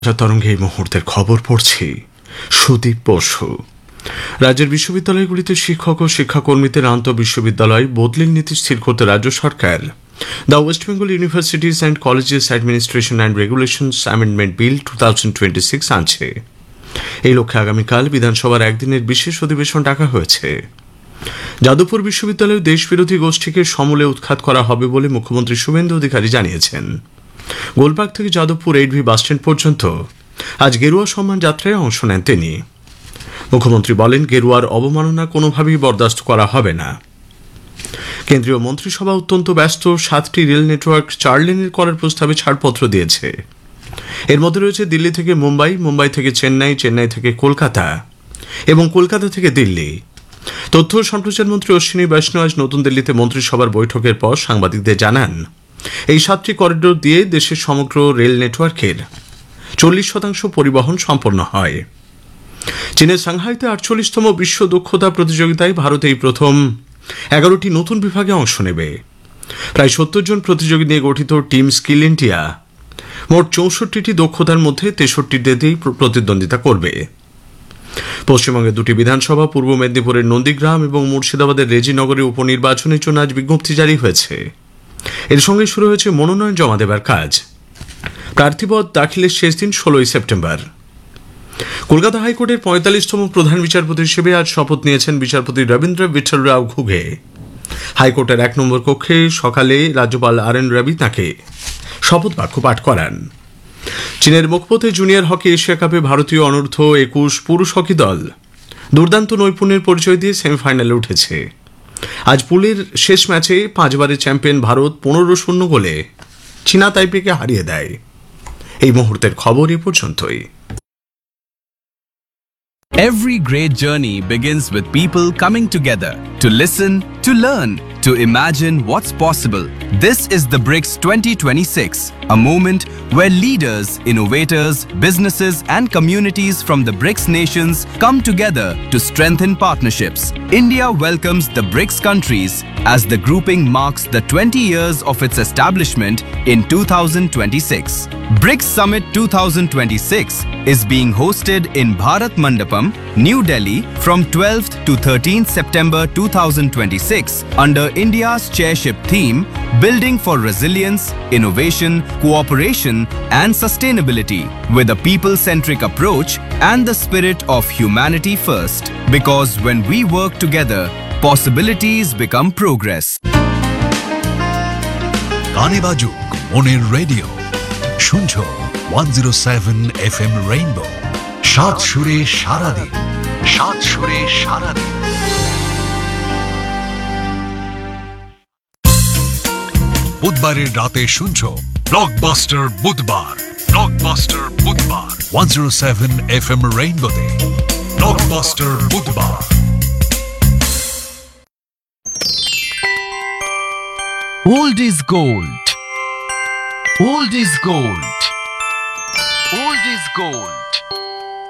তরঙ্গে এই মুহূর্তের খবর পড়ছি সুদীপ বসু। রাজ্যের বিশ্ববিদ্যালয়গুলিতে শিক্ষক ও শিক্ষাকর্মীদের আন্তঃবিশ্ববিদ্যালয় বদলির নীতি স্থির করতে রাজ্য সরকার the West Bengal universities and colleges administration and regulations amendment bill 2026 আনছে। এই লক্ষ্যে আগামীকাল বিধানসভার একদিনের বিশেষ অধিবেশন ডাকা হয়েছে। যাদবপুর বিশ্ববিদ্যালয়ে দেশবিরোধী গোষ্ঠীকে সমূলে উৎখাত করা হবে বলে মুখ্যমন্ত্রী শুভেন্দু অধিকারী জানিয়েছেন। গোলপার্ক থেকে যাদবপুর 8V বাসস্ট্যান্ড পর্যন্ত আজ গেরুয়া সম্মান যাত্রায় অংশ নেন তিনি। মুখ্যমন্ত্রী বলেন, গেরুয়ার অবমাননা কোনোভাবেই বরদাস্ত করা হবে না। কেন্দ্রীয় মন্ত্রিসভা অত্যন্ত ব্যস্ত 7টি রেল নেটওয়ার্ক 4 লেনের করার প্রস্তাবে ছাড়পত্র দিয়েছে। এর মধ্যে রয়েছে দিল্লি থেকে মুম্বাই, মুম্বাই থেকে চেন্নাই, চেন্নাই থেকে কলকাতা এবং কলকাতা থেকে দিল্লি। তথ্য ও সম্প্রচার মন্ত্রী অশ্বিনী বৈষ্ণব আজ নতুন দিল্লিতে মন্ত্রিসভার বৈঠকের পর সাংবাদিকদের জানান, এই 7টি করিডোর দিয়ে দেশের সমগ্র রেল নেটওয়ার্কের 40% পরিবহন সম্পন্ন হয়। চীনের সাংহাইতে 48তম বিশ্ব দক্ষতা প্রতিযোগিতায় ভারত এই প্রথম 11টি নতুন বিভাগে অংশ নেবে। প্রায় 70 জন প্রতিযোগী নিয়ে গঠিত টিম স্কিল ইন্ডিয়া মোট 64টি দক্ষতার মধ্যে 63টিতেই প্রতিদ্বন্দ্বিতা করবে। পশ্চিমবঙ্গের 2টি বিধানসভা, পূর্ব মেদিনীপুরের নন্দীগ্রাম এবং মুর্শিদাবাদের রেজিনগরে উপনির্বাচনের জন্য আজ বিজ্ঞপ্তি জারি হয়েছে। এর সঙ্গে শুরু হয়েছে মনোনয়ন জমা দেবার কাজ। প্রার্থীপদ দাখিলের শেষ দিন 16 সেপ্টেম্বর। কলকাতা হাইকোর্টের 45তম প্রধান বিচারপতি হিসেবে আজ শপথ নিয়েছেন বিচারপতি রবীন্দ্র বিঠল রাও ঘুগে। হাইকোর্টের 1 নম্বর কক্ষে সকালে রাজ্যপাল RN রবি তাঁকে শপথ বাক্য পাঠ করান। চীনের মুখপথে জুনিয়র হকি এশিয়া কাপে ভারতীয় অনূর্ধ্ব 21 পুরুষ হকি দল দুর্দান্ত নৈপুণ্যের পরিচয় দিয়ে সেমিফাইনালে উঠেছে। আজ পুলের শেষ ম্যাচে 5বারের চ্যাম্পিয়ন ভারত 15-0 গোলে চীনা তাইপেকে হারিয়ে দেয়। এই মুহূর্তের খবর এ পর্যন্তই। Every great journey begins with people coming together to listen, to learn, to imagine what's possible. This is the BRICS 2026, a moment where leaders, innovators, businesses and communities from the BRICS nations come together to strengthen partnerships. India welcomes the BRICS countries as the grouping marks the 20 years of its establishment in 2026. BRICS Summit 2026 is being hosted in Bharat Mandapam, New Delhi from 12th to 13th September 2026 under India's chairship theme, Building for Resilience, Innovation, Cooperation and Sustainability, with a people-centric approach and the spirit of humanity first. Because when we work together, possibilities become progress. গানে বাজুক মনের radio, শুনছো 107 FM rainbow. 7 সুরে সারাদিন, 7 সুরে সারাদিন। বুধবারের রাতে শুনছো ব্লকবাস্টার বুধবার, ব্লকবাস্টার বুধবার 107 FM রেইনবোতে। ব্লকবাস্টার বুধবার। Old is gold. Old is gold. Old is gold.